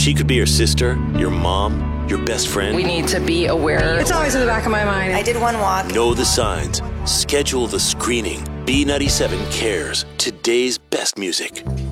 She could be your sister, your mom, your best friend. We need to be aware. It's always in the back of my mind. I did one walk. Know the signs. Schedule the screening. B97 cares. Today's best music.